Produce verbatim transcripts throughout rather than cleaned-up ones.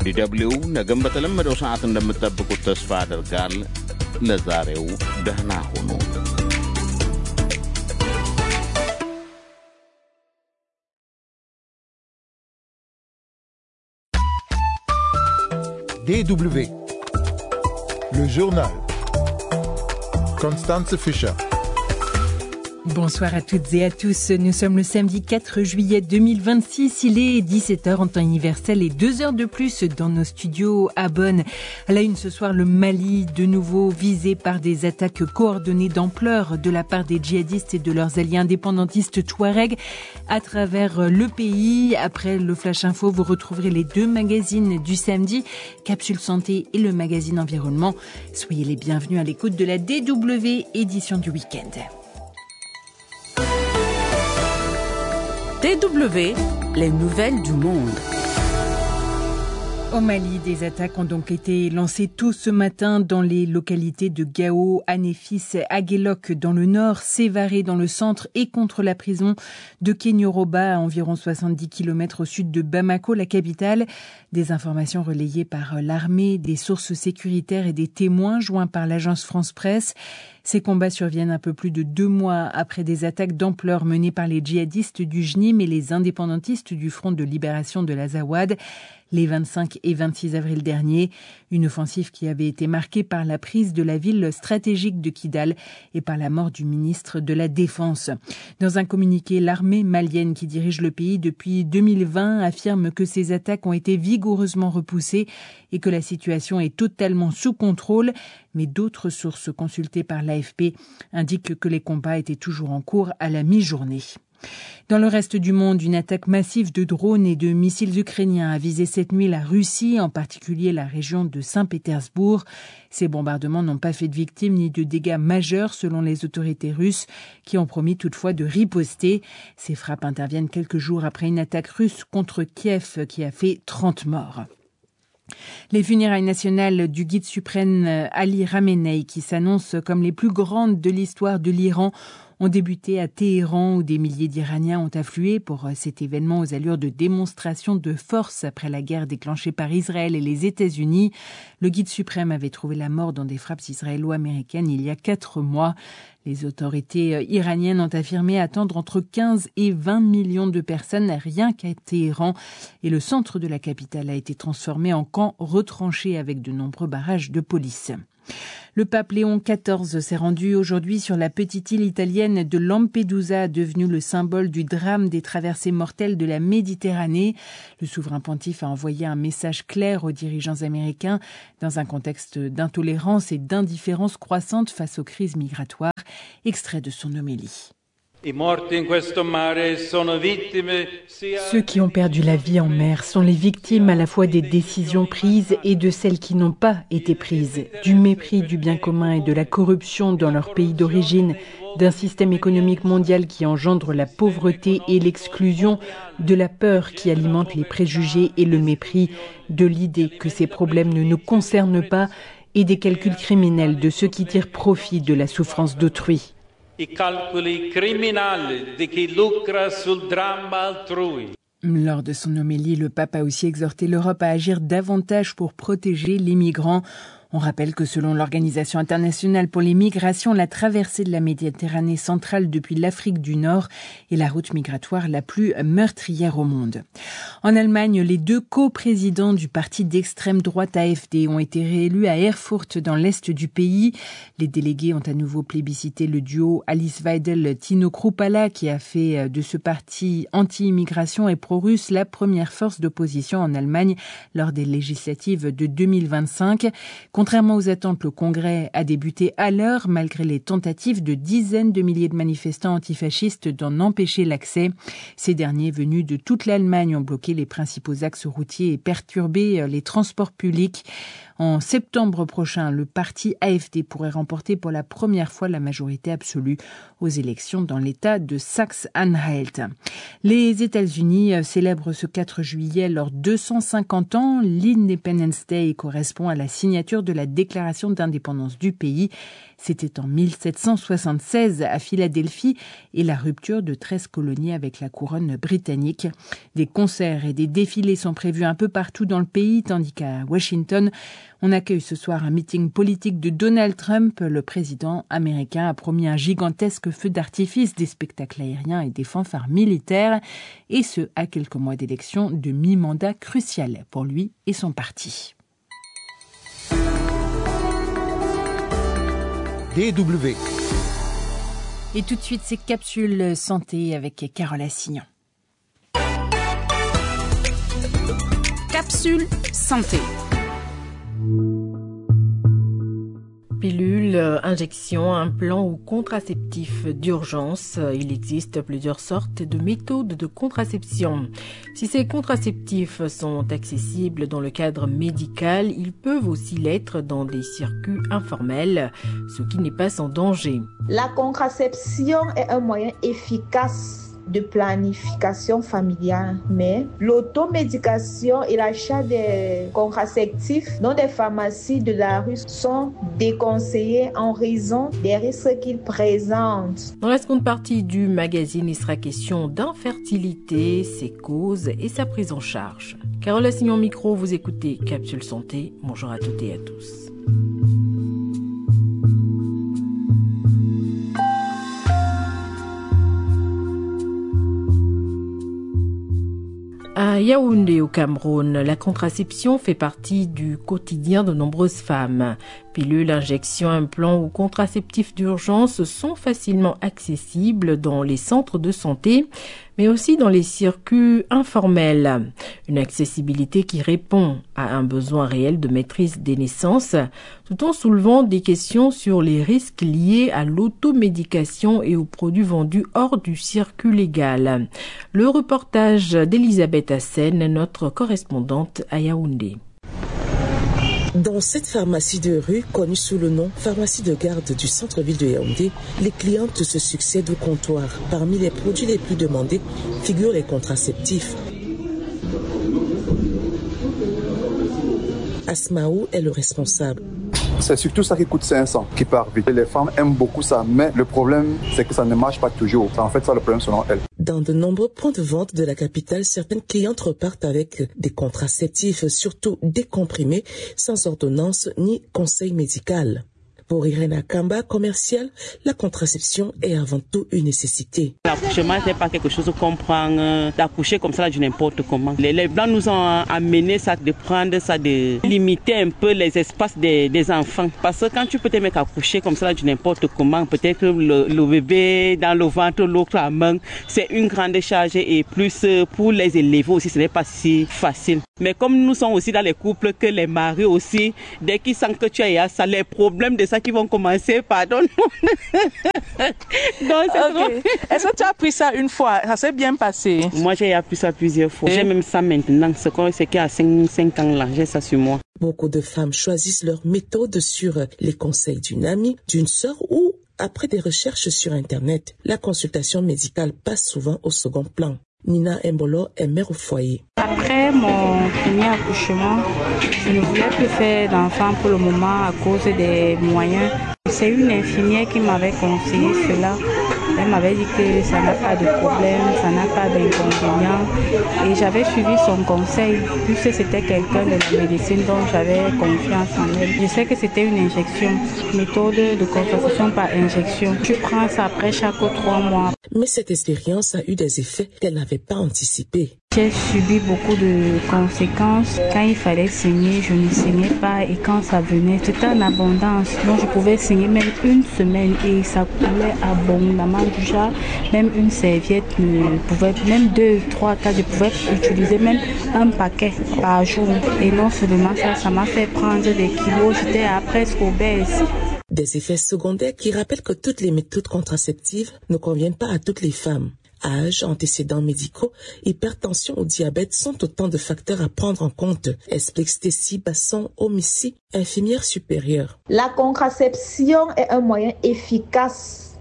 ዲደብሊው ነገም በተለመደው ሰዓት እንደምትጠብቁት ተስፋ አደርጋል። ለዛሬው ደህና ሁኑ። D W, le journal. Constance Fischer. Bonsoir à toutes et à tous. Nous sommes le samedi quatre juillet deux mille vingt-six. Il est dix-sept heures en temps universel et deux heures de plus dans nos studios à Bonn. À la une ce soir, le Mali, de nouveau visé par des attaques coordonnées d'ampleur de la part des djihadistes et de leurs alliés indépendantistes Touareg à travers le pays. Après le Flash Info, vous retrouverez les deux magazines du samedi, Capsule Santé et le magazine Environnement. Soyez les bienvenus à l'écoute de la D W édition du week-end. D W, les nouvelles du monde. Au Mali, des attaques ont donc été lancées tôt ce matin dans les localités de Gao, Anéfis, Aguelok dans le nord, Sévaré dans le centre et contre la prison de Kenyoroba à environ soixante-dix kilomètres au sud de Bamako, la capitale. Des informations relayées par l'armée, des sources sécuritaires et des témoins joints par l'agence France Presse. Ces combats surviennent un peu plus de deux mois après des attaques d'ampleur menées par les djihadistes du J N I M et les indépendantistes du Front de libération de l'Azawad les vingt-cinq et vingt-six avril dernier. Une offensive qui avait été marquée par la prise de la ville stratégique de Kidal et par la mort du ministre de la Défense. Dans un communiqué, l'armée malienne qui dirige le pays depuis deux mille vingt affirme que ces attaques ont été vigoureusement repoussées et que la situation est totalement sous contrôle. Mais d'autres sources consultées par l'A F P indiquent que les combats étaient toujours en cours à la mi-journée. Dans le reste du monde, une attaque massive de drones et de missiles ukrainiens a visé cette nuit la Russie, en particulier la région de Saint-Pétersbourg. Ces bombardements n'ont pas fait de victimes ni de dégâts majeurs selon les autorités russes, qui ont promis toutefois de riposter. Ces frappes interviennent quelques jours après une attaque russe contre Kiev qui a fait trente morts. Les funérailles nationales du guide suprême Ali Khamenei, qui s'annoncent comme les plus grandes de l'histoire de l'Iran, ont débuté à Téhéran où des milliers d'Iraniens ont afflué pour cet événement aux allures de démonstration de force après la guerre déclenchée par Israël et les États-Unis. Le guide suprême avait trouvé la mort dans des frappes israélo-américaines il y a quatre mois. Les autorités iraniennes ont affirmé attendre entre quinze et vingt millions de personnes rien qu'à Téhéran et le centre de la capitale a été transformé en camp retranché avec de nombreux barrages de police. Le pape Léon quatorze s'est rendu aujourd'hui sur la petite île italienne de Lampedusa, devenue le symbole du drame des traversées mortelles de la Méditerranée. Le souverain pontife a envoyé un message clair aux dirigeants américains dans un contexte d'intolérance et d'indifférence croissante face aux crises migratoires. Extrait de son homélie. Ceux qui ont perdu la vie en mer sont les victimes à la fois des décisions prises et de celles qui n'ont pas été prises, du mépris du bien commun et de la corruption dans leur pays d'origine, d'un système économique mondial qui engendre la pauvreté et l'exclusion, de la peur qui alimente les préjugés et le mépris, de l'idée que ces problèmes ne nous concernent pas et des calculs criminels de ceux qui tirent profit de la souffrance d'autrui. I calcoli criminali di chi lucra sul dramma altrui. Lors de son homélie, le pape a aussi exhorté l'Europe à agir davantage pour protéger les migrants. On rappelle que selon l'Organisation internationale pour les migrations, la traversée de la Méditerranée centrale depuis l'Afrique du Nord est la route migratoire la plus meurtrière au monde. En Allemagne, les deux co-présidents du parti d'extrême droite A F D ont été réélus à Erfurt dans l'est du pays. Les délégués ont à nouveau plébiscité le duo Alice Weidel-Tino Kruppala qui a fait de ce parti anti-immigration et pro-russe la première force d'opposition en Allemagne lors des législatives de deux mille vingt-cinq. Contrairement aux attentes, le Congrès a débuté à l'heure malgré les tentatives de dizaines de milliers de manifestants antifascistes d'en empêcher l'accès. Ces derniers, venus de toute l'Allemagne, ont bloqué les principaux axes routiers et perturbé les transports publics. En septembre prochain, le parti A F D pourrait remporter pour la première fois la majorité absolue aux élections dans l'État de Saxe-Anhalt. Les États-Unis célèbrent ce quatre juillet leurs deux cent cinquante ans. L'Independence Day correspond à la signature de la déclaration d'indépendance du pays. C'était en mille sept cent soixante-seize à Philadelphie et la rupture de treize colonies avec la couronne britannique. Des concerts et des défilés sont prévus un peu partout dans le pays, tandis qu'à Washington, on accueille ce soir un meeting politique de Donald Trump. Le président américain a promis un gigantesque feu d'artifice, des spectacles aériens et des fanfares militaires, et ce, à quelques mois d'élection de mi-mandat crucial pour lui et son parti. D W. Et tout de suite, c'est Capsule Santé avec Carole Assignon. Capsule Santé. Pilule, injection, implant ou contraceptif d'urgence. Il existe plusieurs sortes de méthodes de contraception. Si ces contraceptifs sont accessibles dans le cadre médical, ils peuvent aussi l'être dans des circuits informels, ce qui n'est pas sans danger. La contraception est un moyen efficace de planification familiale, mais l'automédication et l'achat des contraceptifs dans des pharmacies de la rue sont déconseillés en raison des risques qu'ils présentent. Dans la seconde partie du magazine, il sera question d'infertilité, ses causes et sa prise en charge. Carole Assignon micro, vous écoutez Capsule Santé. Bonjour à toutes et à tous. À Yaoundé au Cameroun, la contraception fait partie du quotidien de nombreuses femmes. Pilules, injections, implants ou contraceptifs d'urgence sont facilement accessibles dans les centres de santé, mais aussi dans les circuits informels. Une accessibilité qui répond à un besoin réel de maîtrise des naissances, tout en soulevant des questions sur les risques liés à l'automédication et aux produits vendus hors du circuit légal. Le reportage d'Elisabeth Hassen, notre correspondante à Yaoundé. Dans cette pharmacie de rue, connue sous le nom pharmacie de garde du centre-ville de Yaoundé, les clientes se succèdent au comptoir. Parmi les produits les plus demandés figurent les contraceptifs. Asmaou est le responsable. C'est surtout ça qui coûte cinq cents, qui part vite. Les femmes aiment beaucoup ça, mais le problème, c'est que ça ne marche pas toujours. C'est en fait ça le problème selon elles. Dans de nombreux points de vente de la capitale, certaines clientes repartent avec des contraceptifs, surtout décomprimés, sans ordonnance ni conseil médical. Pour Irène Akamba, commerciale, la contraception est avant tout une nécessité. L'accouchement, c'est pas quelque chose qu'on prend euh, d'accoucher comme ça de n'importe comment. Les, les Blancs nous ont amené ça de prendre ça, de limiter un peu les espaces des, des enfants. Parce que quand tu peux te mettre à coucher comme ça de n'importe comment, peut-être le, le bébé dans le ventre, l'autre à main, c'est une grande charge et plus pour les élever aussi, ce n'est pas si facile. Mais comme nous sommes aussi dans les couples que les maris aussi, dès qu'ils sentent que tu as ça, les problèmes de ça qui vont commencer, pardon. Donc, okay. Est-ce que tu as appris ça une fois? Ça s'est bien passé? Moi, j'ai appris ça plusieurs fois. Et j'ai même ça maintenant. C'est qu'il y a cinq ans là, j'ai ça sur moi. Beaucoup de femmes choisissent leur méthode sur les conseils d'une amie, d'une sœur ou après des recherches sur Internet. La consultation médicale passe souvent au second plan. Nina Mbolo est mère au foyer. Après mon premier accouchement, je ne voulais plus faire d'enfant pour le moment à cause des moyens. C'est une infirmière qui m'avait conseillé cela. Elle m'avait dit que ça n'a pas de problème, ça n'a pas d'inconvénient. Et j'avais suivi son conseil, puisque c'était quelqu'un de la médecine dont j'avais confiance en elle. Je sais que c'était une injection, méthode de contraception par injection. Tu prends ça après chaque trois mois. Mais cette expérience a eu des effets qu'elle n'avait pas anticipés. J'ai subi beaucoup de conséquences. Quand il fallait saigner, je ne saignais pas. Et quand ça venait, c'était en abondance. Donc je pouvais saigner même une semaine et ça coulait abondamment du genre. Même une serviette ne pouvait, même deux, trois, quatre, je pouvais utiliser même un paquet par jour. Et non seulement ça, ça m'a fait prendre des kilos. J'étais à presque obèse. Des effets secondaires qui rappellent que toutes les méthodes contraceptives ne conviennent pas à toutes les femmes. Âge, antécédents médicaux, hypertension ou diabète sont autant de facteurs à prendre en compte, explique Stécie Basson-Omissi, infirmière supérieure. La contraception est un moyen efficace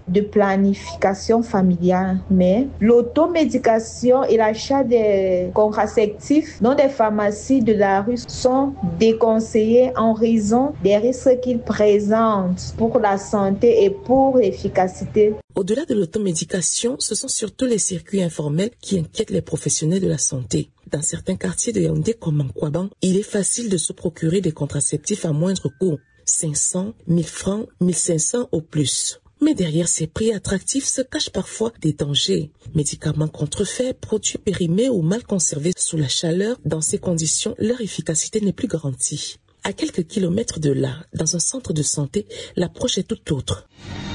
de planification familiale, mais l'automédication et l'achat des contraceptifs dans des pharmacies de la rue sont déconseillés en raison des risques qu'ils présentent pour la santé et pour l'efficacité. Au-delà de l'automédication, ce sont surtout les circuits informels qui inquiètent les professionnels de la santé. Dans certains quartiers de Yaoundé comme en Kouaban, il est facile de se procurer des contraceptifs à moindre coût, cinq cents, mille francs, mille cinq cents au plus. Mais derrière ces prix attractifs se cachent parfois des dangers. Médicaments contrefaits, produits périmés ou mal conservés sous la chaleur, dans ces conditions, leur efficacité n'est plus garantie. À quelques kilomètres de là, dans un centre de santé, l'approche est tout autre.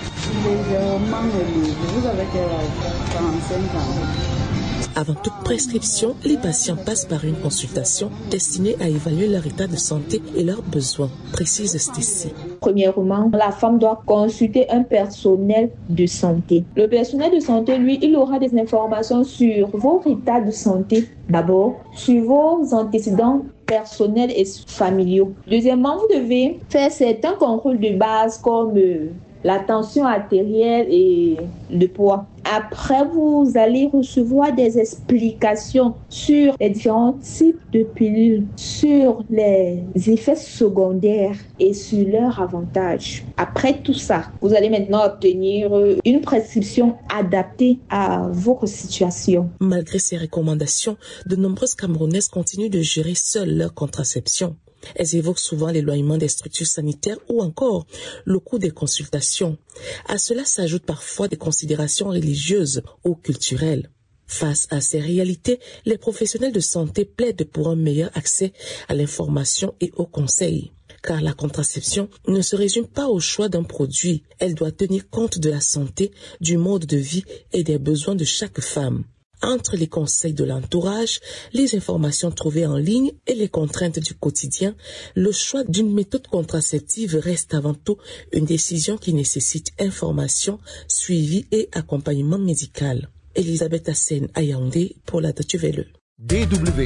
Avant toute prescription, les patients passent par une consultation destinée à évaluer leur état de santé et leurs besoins, précise Stécie. Premièrement, la femme doit consulter un personnel de santé. Le personnel de santé, lui, il aura des informations sur votre état de santé d'abord, sur vos antécédents personnels et familiaux. Deuxièmement, vous devez faire certains contrôles de base comme euh, la tension artérielle et le poids. Après, vous allez recevoir des explications sur les différents types de pilules, sur les effets secondaires et sur leurs avantages. Après tout ça, vous allez maintenant obtenir une prescription adaptée à votre situation. Malgré ces recommandations, de nombreuses Camerounaises continuent de gérer seules leur contraception. Elles évoquent souvent l'éloignement des structures sanitaires ou encore le coût des consultations. À cela s'ajoutent parfois des considérations religieuses ou culturelles. Face à ces réalités, les professionnels de santé plaident pour un meilleur accès à l'information et aux conseils. Car la contraception ne se résume pas au choix d'un produit. Elle doit tenir compte de la santé, du mode de vie et des besoins de chaque femme. Entre les conseils de l'entourage, les informations trouvées en ligne et les contraintes du quotidien, le choix d'une méthode contraceptive reste avant tout une décision qui nécessite information, suivi et accompagnement médical. Elisabeth Hassen à Yaoundé pour la Deutsche Welle. D W.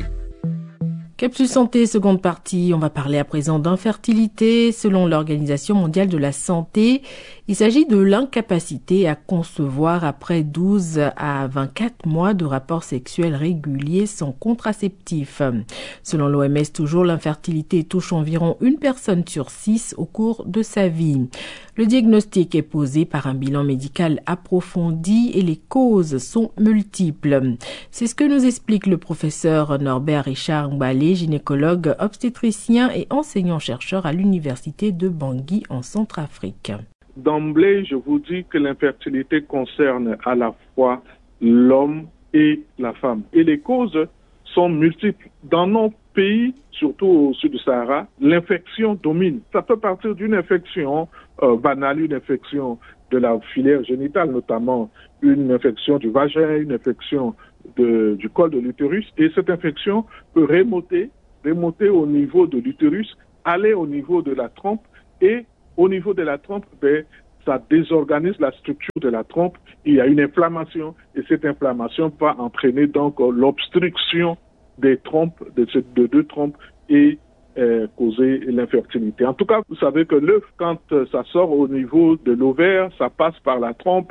Capsule santé, seconde partie. On va parler à présent d'infertilité. Selon l'Organisation mondiale de la santé, il s'agit de l'incapacité à concevoir après douze à vingt-quatre mois de rapports sexuels réguliers sans contraceptif. Selon l'O M S, toujours, l'infertilité touche environ une personne sur six au cours de sa vie. Le diagnostic est posé par un bilan médical approfondi et les causes sont multiples. C'est ce que nous explique le professeur Norbert Richard Mbalé, gynécologue, obstétricien et enseignant-chercheur à l'université de Bangui en Centrafrique. D'emblée, je vous dis que l'infertilité concerne à la fois l'homme et la femme. Et les causes sont multiples. Dans nos pays, surtout au sud du Sahara, l'infection domine. Ça peut partir d'une infection euh, banale, une infection de la filière génitale, notamment une infection du vagin, une infection de, du col de l'utérus. Et cette infection peut remonter, remonter au niveau de l'utérus, aller au niveau de la trompe et au niveau de la trompe, ben, ça désorganise la structure de la trompe. Il y a une inflammation et cette inflammation va entraîner donc l'obstruction des trompes, de ces deux, deux trompes et euh, causer l'infertilité. En tout cas, vous savez que l'œuf, quand ça sort au niveau de l'ovaire, ça passe par la trompe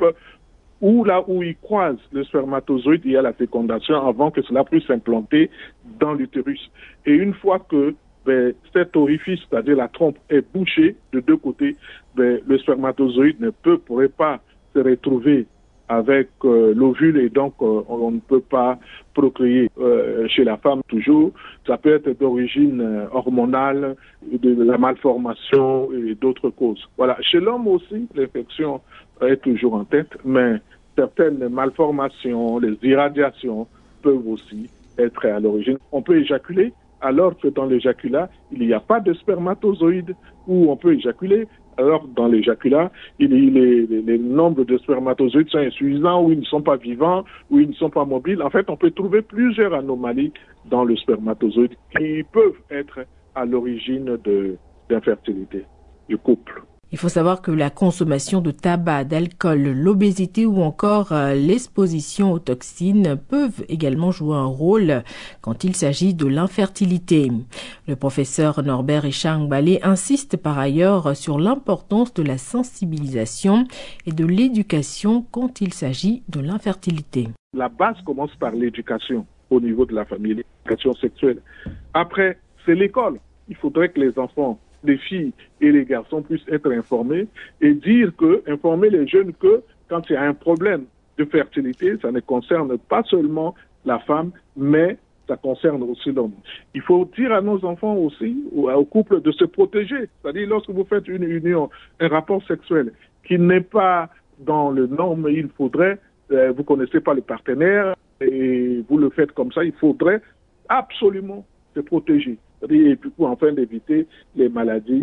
ou là où il croise le spermatozoïde, il y a la fécondation avant que cela puisse s'implanter dans l'utérus. Et une fois que ben, cet orifice, c'est-à-dire la trompe, est bouché de deux côtés, ben, le spermatozoïde ne peut, pourrait pas se retrouver avec euh, l'ovule et donc euh, on ne peut pas procréer. Euh, chez la femme toujours, ça peut être d'origine euh, hormonale, de la malformation et d'autres causes. Voilà. Chez l'homme aussi, l'infection est toujours en tête, mais certaines malformations, les irradiations peuvent aussi être à l'origine. On peut éjaculer alors que dans l'éjaculat, il n'y a pas de spermatozoïdes, ou on peut éjaculer alors dans l'éjaculat, il, il est, les, les nombres de spermatozoïdes sont insuffisants, ou ils ne sont pas vivants, ou ils ne sont pas mobiles. En fait, on peut trouver plusieurs anomalies dans le spermatozoïde qui peuvent être à l'origine de d'infertilité du couple. Il faut savoir que la consommation de tabac, d'alcool, l'obésité ou encore l'exposition aux toxines peuvent également jouer un rôle quand il s'agit de l'infertilité. Le professeur Norbert Echang-Balé insiste par ailleurs sur l'importance de la sensibilisation et de l'éducation quand il s'agit de l'infertilité. La base commence par l'éducation au niveau de la famille, l'éducation sexuelle. Après, c'est l'école. Il faudrait que les enfants, les filles et les garçons puissent être informés et dire que, informer les jeunes que quand il y a un problème de fertilité, ça ne concerne pas seulement la femme, mais ça concerne aussi l'homme. Il faut dire à nos enfants aussi, ou aux couples, de se protéger. C'est-à-dire, lorsque vous faites une union, un rapport sexuel qui n'est pas dans le norme, il faudrait, euh, vous connaissez pas le partenaire et vous le faites comme ça, il faudrait absolument se protéger. Et puis pour enfin d'éviter les maladies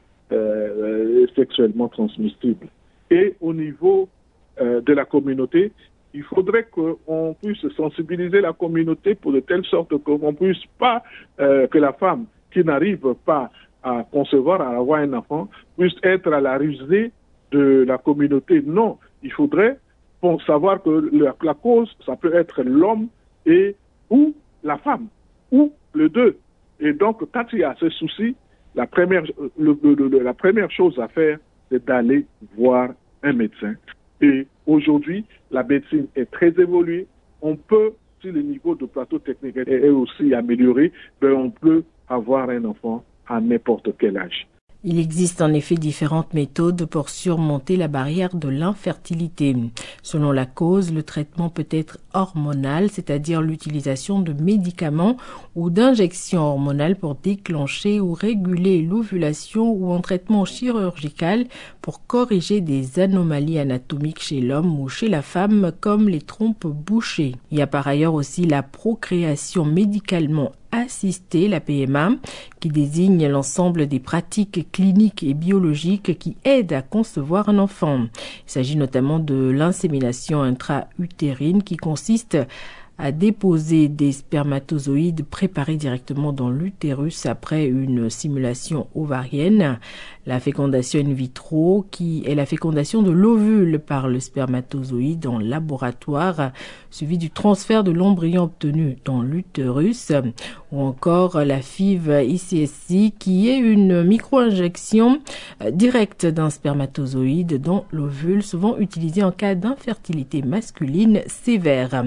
euh, sexuellement transmissibles. Et au niveau euh, de la communauté, il faudrait qu'on puisse sensibiliser la communauté pour de telle sorte qu'on puisse pas, euh, que la femme qui n'arrive pas à concevoir, à avoir un enfant, puisse être à la risée de la communauté. Non, il faudrait pour savoir que la, la cause, ça peut être l'homme et ou la femme, ou les deux. Et donc, quand il y a ce souci, la première, le, le, le, la première chose à faire, c'est d'aller voir un médecin. Et aujourd'hui, la médecine est très évoluée. On peut, si le niveau de plateau technique est aussi amélioré, ben on peut avoir un enfant à n'importe quel âge. Il existe en effet différentes méthodes pour surmonter la barrière de l'infertilité. Selon la cause, le traitement peut être hormonal, c'est-à-dire l'utilisation de médicaments ou d'injections hormonales pour déclencher ou réguler l'ovulation ou un traitement chirurgical pour corriger des anomalies anatomiques chez l'homme ou chez la femme comme les trompes bouchées. Il y a par ailleurs aussi la procréation médicalement assistée, la P M A, qui désigne l'ensemble des pratiques cliniques et biologiques qui aident à concevoir un enfant. Il s'agit notamment de l'insémination intra-utérine qui consiste à déposer des spermatozoïdes préparés directement dans l'utérus après une simulation ovarienne. La fécondation in vitro, qui est la fécondation de l'ovule par le spermatozoïde en laboratoire, suivi du transfert de l'embryon obtenu dans l'utérus, ou encore la F I V I C S I, qui est une micro-injection directe d'un spermatozoïde dans l'ovule, souvent utilisée en cas d'infertilité masculine sévère.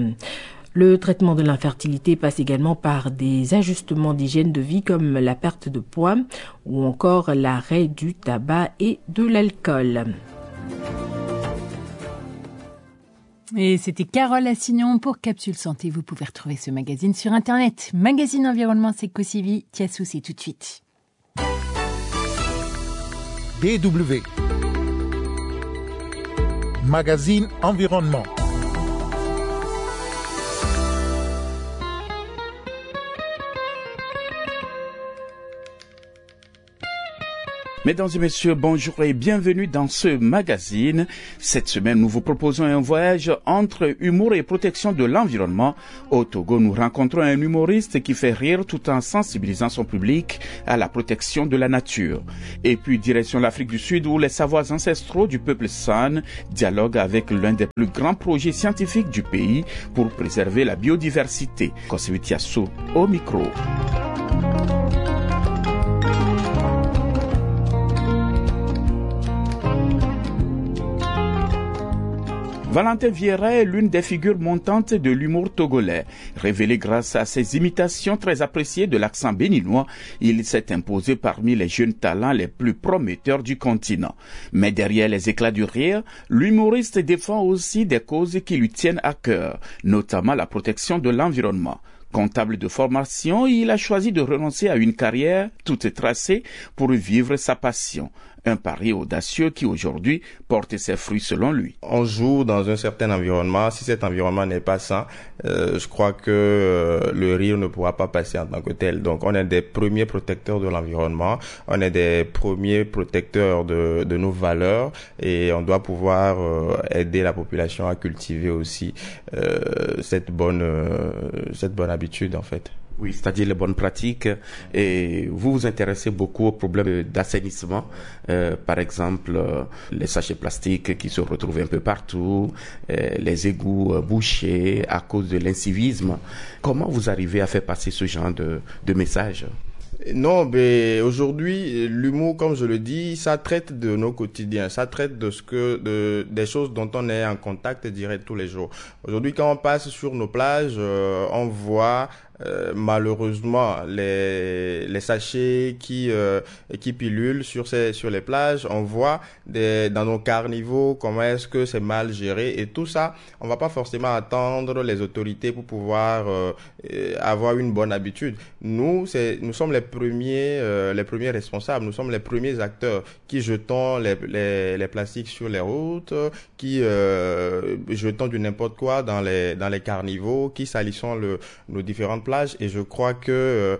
Le traitement de l'infertilité passe également par des ajustements d'hygiène de vie comme la perte de poids ou encore l'arrêt du tabac et de l'alcool. Et c'était Carole Assignon pour Capsule Santé. Vous pouvez retrouver ce magazine sur Internet. Magazine Environnement, c'est Kosivi. Tiassou, c'est tout de suite. D W Magazine Environnement. Mesdames et messieurs, bonjour et bienvenue dans ce magazine. Cette semaine, nous vous proposons un voyage entre humour et protection de l'environnement. Au Togo, nous rencontrons un humoriste qui fait rire tout en sensibilisant son public à la protection de la nature. Et puis, direction l'Afrique du Sud où les savoirs ancestraux du peuple San dialoguent avec l'un des plus grands projets scientifiques du pays pour préserver la biodiversité. Kosivi Tiassou au micro. Valentin Vieira est l'une des figures montantes de l'humour togolais. Révélé grâce à ses imitations très appréciées de l'accent béninois, il s'est imposé parmi les jeunes talents les plus prometteurs du continent. Mais derrière les éclats du rire, l'humoriste défend aussi des causes qui lui tiennent à cœur, notamment la protection de l'environnement. Comptable de formation, il a choisi de renoncer à une carrière toute tracée pour vivre sa passion. Un pari audacieux qui aujourd'hui porte ses fruits selon lui. On joue dans un certain environnement. Si cet environnement n'est pas sain, euh, je crois que euh, le rire ne pourra pas passer en tant que tel. Donc on est des premiers protecteurs de l'environnement, on est des premiers protecteurs de, de nos valeurs et on doit pouvoir euh, aider la population à cultiver aussi euh, cette bonne, euh, cette bonne habitude en fait. Oui, c'est-à-dire les bonnes pratiques. Et vous vous intéressez beaucoup aux problèmes d'assainissement. Euh, par exemple, euh, les sachets plastiques qui se retrouvent un peu partout, euh, les égouts euh, bouchés à cause de l'incivisme. Comment vous arrivez à faire passer ce genre de, de message? Non, mais aujourd'hui, l'humour, comme je le dis, ça traite de nos quotidiens, ça traite de ce que, de, des choses dont on est en contact direct tous les jours. Aujourd'hui, quand on passe sur nos plages, euh, on voit Euh, malheureusement les les sachets qui euh, qui pilulent sur ces sur les plages. On voit des, dans nos carnivaux comment est-ce que c'est mal géré, et tout ça on va pas forcément attendre les autorités pour pouvoir euh, avoir une bonne habitude. Nous c'est nous sommes les premiers euh, les premiers responsables, nous sommes les premiers acteurs qui jetons les les, les plastiques sur les routes, qui euh, jetons du n'importe quoi dans les dans les carnivaux, qui salissons le nos différentes plages. Et je crois que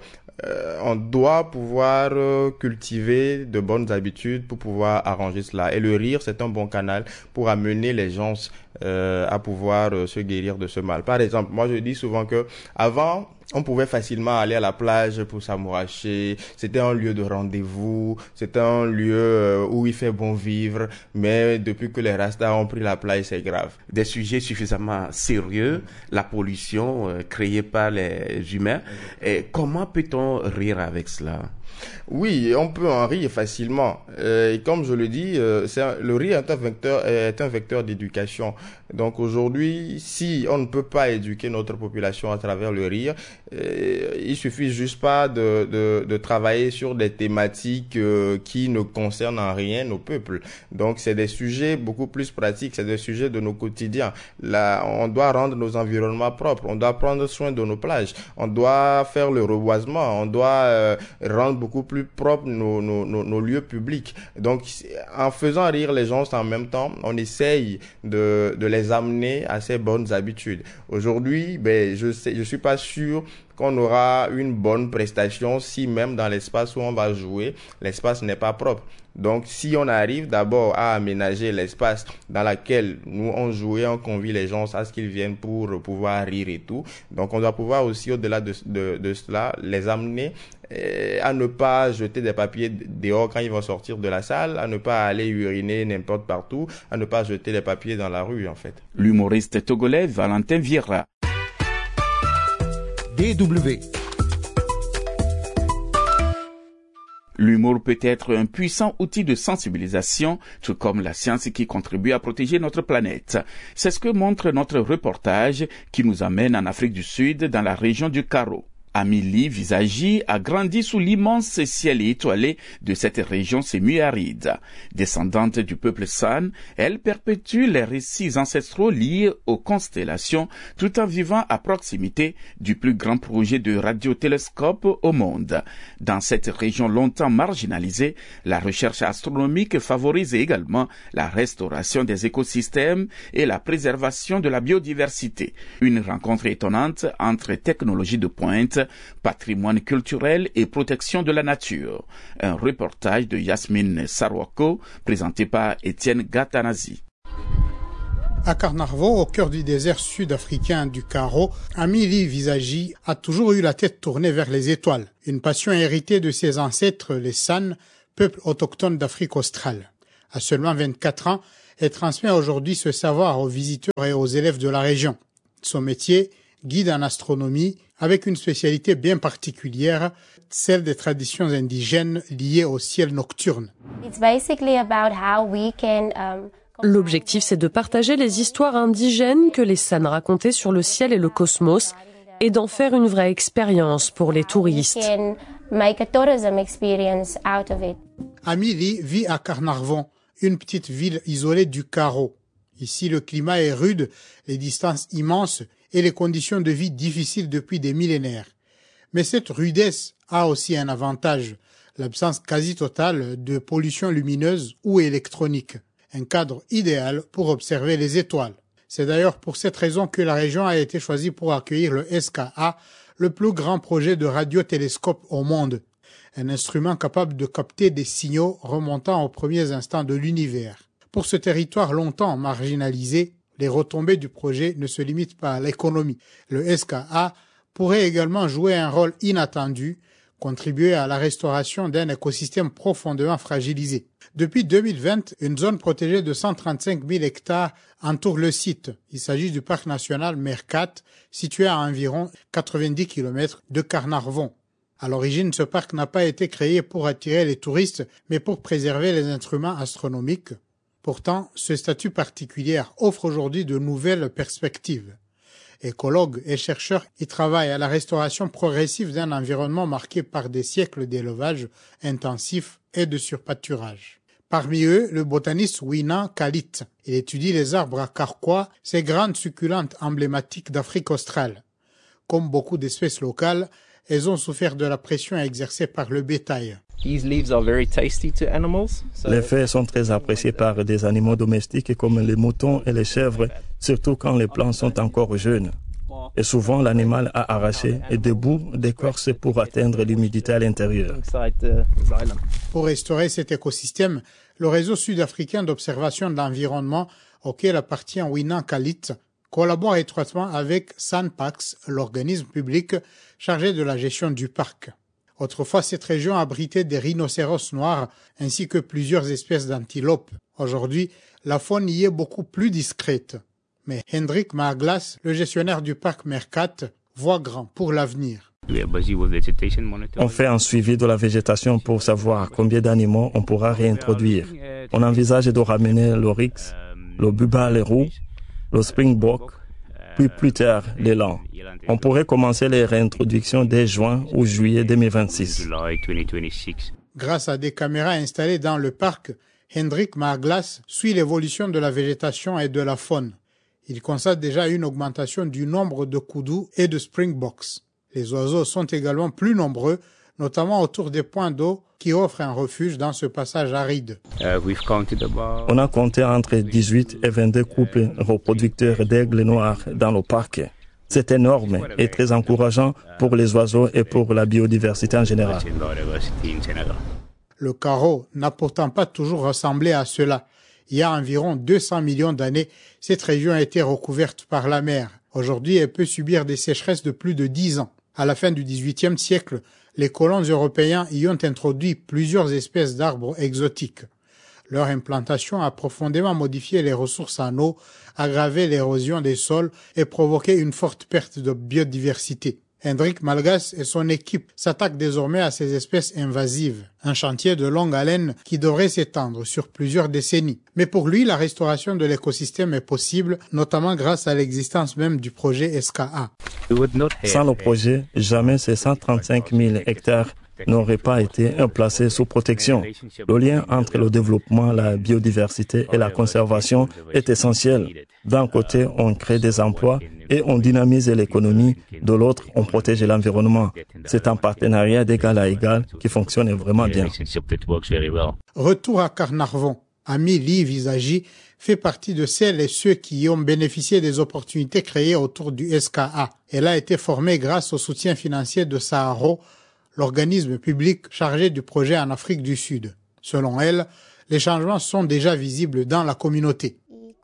euh, on doit pouvoir euh, cultiver de bonnes habitudes pour pouvoir arranger cela. Et le rire, c'est un bon canal pour amener les gens euh, à pouvoir euh, se guérir de ce mal. Par exemple, moi je dis souvent que avant, on pouvait facilement aller à la plage pour s'amouracher. C'était un lieu de rendez-vous. C'était un lieu où il fait bon vivre. Mais depuis que les Rastas ont pris la plage, c'est grave. Des sujets suffisamment sérieux, la pollution euh, créée par les humains. Et comment peut-on rire avec cela? Oui, on peut en rire facilement. Euh, et comme je le dis, euh, c'est un, le rire est un vecteur, est un vecteur d'éducation. Donc aujourd'hui, si on ne peut pas éduquer notre population à travers le rire, euh, il suffit juste pas de, de, de travailler sur des thématiques euh, qui ne concernent en rien nos peuples. Donc c'est des sujets beaucoup plus pratiques, c'est des sujets de nos quotidiens. Là, on doit rendre nos environnements propres, on doit prendre soin de nos plages, on doit faire le reboisement, on doit euh, rendre beaucoup plus propres nos, nos, nos, nos lieux publics. Donc en faisant rire les gens en même temps, on essaye de, de les amener à ces bonnes habitudes. Aujourd'hui, ben, je sais, je suis pas sûr qu'on aura une bonne prestation si même dans l'espace où on va jouer, l'espace n'est pas propre. Donc, si on arrive d'abord à aménager l'espace dans lequel nous on jouait, on convie les gens à ce qu'ils viennent pour pouvoir rire et tout. Donc, on doit pouvoir aussi, au-delà de, de, de cela, les amener euh, à ne pas jeter des papiers dehors quand ils vont sortir de la salle, à ne pas aller uriner n'importe partout, à ne pas jeter les papiers dans la rue, en fait. L'humoriste togolais Valentin Vieira. D W. L'humour peut être un puissant outil de sensibilisation, tout comme la science qui contribue à protéger notre planète. C'est ce que montre notre reportage qui nous amène en Afrique du Sud, dans la région du Karo. Amélie Visagi a grandi sous l'immense ciel étoilé de cette région semi-aride. Descendante du peuple San, elle perpétue les récits ancestraux liés aux constellations tout en vivant à proximité du plus grand projet de radiotélescope au monde. Dans cette région longtemps marginalisée, la recherche astronomique favorise également la restauration des écosystèmes et la préservation de la biodiversité. Une rencontre étonnante entre technologie de pointe, patrimoine culturel et protection de la nature. Un reportage de Yasmine Sarwako, présenté par Étienne Gatanazi. À Carnarvon, au cœur du désert sud-africain du Karo, Amélie Visagi a toujours eu la tête tournée vers les étoiles, une passion héritée de ses ancêtres, les San, peuple autochtone d'Afrique australe. À seulement vingt-quatre ans, elle transmet aujourd'hui ce savoir aux visiteurs et aux élèves de la région. Son métier, guide en astronomie, avec une spécialité bien particulière, celle des traditions indigènes liées au ciel nocturne. L'objectif, c'est de partager les histoires indigènes que les San racontaient sur le ciel et le cosmos et d'en faire une vraie expérience pour les touristes. Amélie vit à Carnarvon, une petite ville isolée du Karo. Ici, le climat est rude, les distances immenses et les conditions de vie difficiles depuis des millénaires. Mais cette rudesse a aussi un avantage, l'absence quasi totale de pollution lumineuse ou électronique, un cadre idéal pour observer les étoiles. C'est d'ailleurs pour cette raison que la région a été choisie pour accueillir le S K A, le plus grand projet de radiotélescope au monde, un instrument capable de capter des signaux remontant aux premiers instants de l'univers. Pour ce territoire longtemps marginalisé, les retombées du projet ne se limitent pas à l'économie. Le S K A pourrait également jouer un rôle inattendu, contribuer à la restauration d'un écosystème profondément fragilisé. Depuis deux mille vingt, une zone protégée de cent trente-cinq mille hectares entoure le site. Il s'agit du parc national Mercat, situé à environ quatre-vingt-dix kilomètres de Carnarvon. À l'origine, ce parc n'a pas été créé pour attirer les touristes, mais pour préserver les instruments astronomiques. Pourtant, ce statut particulier offre aujourd'hui de nouvelles perspectives. Écologues et chercheurs y travaillent à la restauration progressive d'un environnement marqué par des siècles d'élevage intensif et de surpâturage. Parmi eux, le botaniste Winnan Khalid. Il étudie les arbres à carquois, ces grandes succulentes emblématiques d'Afrique australe. Comme beaucoup d'espèces locales, elles ont souffert de la pression exercée par le bétail. Les feuilles sont très appréciées par des animaux domestiques comme les moutons et les chèvres, surtout quand les plants sont encore jeunes. Et souvent, l'animal a arraché et debout d'écorce pour atteindre l'humidité à l'intérieur. Pour restaurer cet écosystème, le réseau sud-africain d'observation de l'environnement, auquel appartient Winnan Khalid, collabore étroitement avec SANParks, l'organisme public chargé de la gestion du parc. Autrefois, cette région abritait des rhinocéros noirs ainsi que plusieurs espèces d'antilopes. Aujourd'hui, la faune y est beaucoup plus discrète. Mais Hendrik Maaglas, le gestionnaire du parc Mercat, voit grand pour l'avenir. On fait un suivi de la végétation pour savoir combien d'animaux on pourra réintroduire. On envisage de ramener l'oryx, le bubale roux, le springbok, puis plus tard l'élan. On pourrait commencer les réintroductions dès juin ou juillet deux mille vingt-six. Grâce à des caméras installées dans le parc, Hendrik Maaglas suit l'évolution de la végétation et de la faune. Il constate déjà une augmentation du nombre de koudous et de springboks. Les oiseaux sont également plus nombreux, notamment autour des points d'eau qui offrent un refuge dans ce passage aride. On a compté entre dix-huit et vingt-deux couples reproducteurs d'aigles noirs dans le parc. C'est énorme et très encourageant pour les oiseaux et pour la biodiversité en général. Le Karoo n'a pourtant pas toujours ressemblé à cela. Il y a environ deux cents millions d'années, cette région a été recouverte par la mer. Aujourd'hui, elle peut subir des sécheresses de plus de dix ans. À la fin du dix-huitième siècle, les colons européens y ont introduit plusieurs espèces d'arbres exotiques. Leur implantation a profondément modifié les ressources en eau, aggravé l'érosion des sols et provoqué une forte perte de biodiversité. Hendrik Maaglas et son équipe s'attaquent désormais à ces espèces invasives, un chantier de longue haleine qui devrait s'étendre sur plusieurs décennies. Mais pour lui, la restauration de l'écosystème est possible, notamment grâce à l'existence même du projet S K A. Sans le projet, jamais ces cent trente-cinq mille hectares n'auraient pas été placés sous protection. Le lien entre le développement, la biodiversité et la conservation est essentiel. D'un côté, on crée des emplois et on dynamise l'économie. De l'autre, on protège l'environnement. C'est un partenariat d'égal à égal qui fonctionne vraiment bien. Retour à Carnarvon. Amy Lee Visagi fait partie de celles et ceux qui ont bénéficié des opportunités créées autour du S K A. Elle a été formée grâce au soutien financier de Saharo, l'organisme public chargé du projet en Afrique du Sud. Selon elle, les changements sont déjà visibles dans la communauté.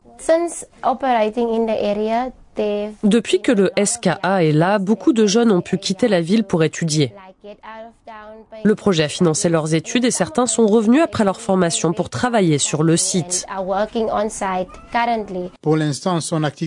Depuis que le S K A est là, beaucoup de jeunes ont pu quitter la ville pour étudier. Le projet a financé leurs études et certains sont revenus après leur formation pour travailler sur le site. Pour l'instant, son activité